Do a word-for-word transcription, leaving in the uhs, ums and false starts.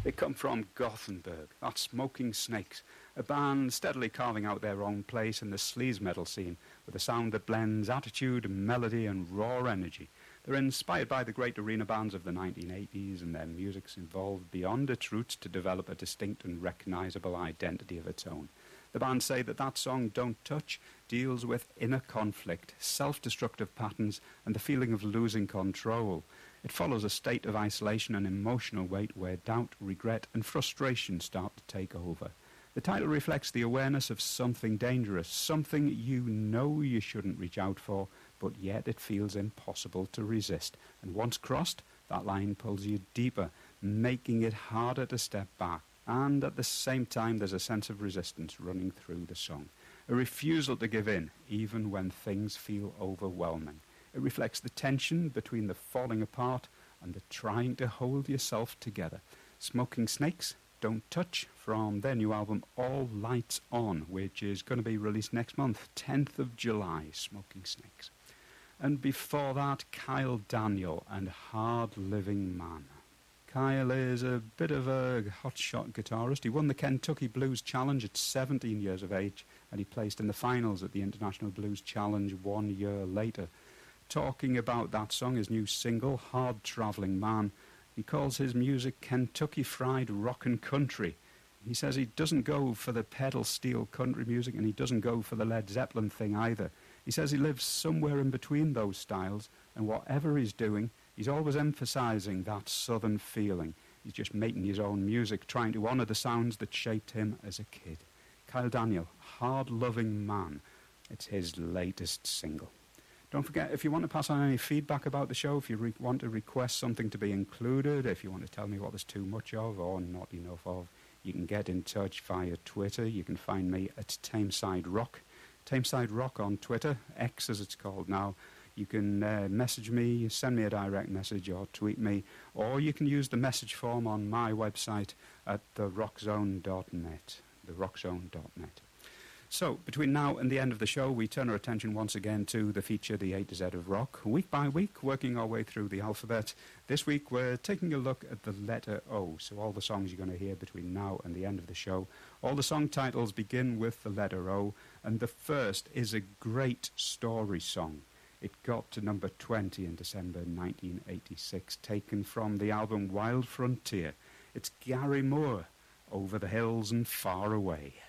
They come from Gothenburg, that's Smoking Snakes, a band steadily carving out their own place in the sleaze metal scene with a sound that blends attitude, melody and raw energy. They're inspired by the great arena bands of the nineteen eighties, and their music's evolved beyond its roots to develop a distinct and recognisable identity of its own. The band say that that song, Don't Touch, deals with inner conflict, self-destructive patterns and the feeling of losing control. It follows a state of isolation and emotional weight where doubt, regret and frustration start to take over. The title reflects the awareness of something dangerous, something you know you shouldn't reach out for, but yet it feels impossible to resist. And once crossed, that line pulls you deeper, making it harder to step back. And at the same time, there's a sense of resistance running through the song. A refusal to give in, even when things feel overwhelming. It reflects the tension between the falling apart and the trying to hold yourself together. Smoking Snakes, Don't Touch, from their new album All Lights On, which is going to be released next month, tenth of July, Smoking Snakes. And before that, Kyle Daniel and Hard Living Man. Kyle is a bit of a hotshot guitarist. He won the Kentucky Blues Challenge at seventeen years of age, and he placed in the finals at the International Blues Challenge one year later. Talking about that song, his new single, Hard Travelling Man, he calls his music Kentucky Fried Rock and Country. He says he doesn't go for the pedal steel country music, and he doesn't go for the Led Zeppelin thing either. He says he lives somewhere in between those styles, and whatever he's doing, he's always emphasising that southern feeling. He's just making his own music, trying to honour the sounds that shaped him as a kid. Kyle Daniel, Hard Loving Man. It's his latest single. Don't forget, if you want to pass on any feedback about the show, if you re- want to request something to be included, if you want to tell me what there's too much of or not enough of, you can get in touch via Twitter. You can find me at Tameside Rock. Tameside Rock on Twitter, X as it's called now. You can uh, message me, send me a direct message or tweet me, or you can use the message form on my website at the rock zone dot net, the rock zone dot net. So, between now and the end of the show, we turn our attention once again to the feature, The A to Z of Rock, week by week, working our way through the alphabet. This week, we're taking a look at the letter O, so all the songs you're going to hear between now and the end of the show, all the song titles begin with the letter O, and the first is a great story song. It got to number twenty in December nineteen eighty-six, taken from the album Wild Frontier. It's Gary Moore, Over the Hills and Far Away.